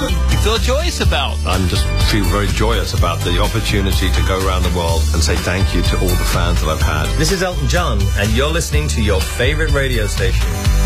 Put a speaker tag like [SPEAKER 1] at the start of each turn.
[SPEAKER 1] you feel joyous about?
[SPEAKER 2] I just feel very joyous about the opportunity to go around the world and say thank you to all the fans that I've had.
[SPEAKER 3] This is Elton John, and you're listening to your favorite radio station.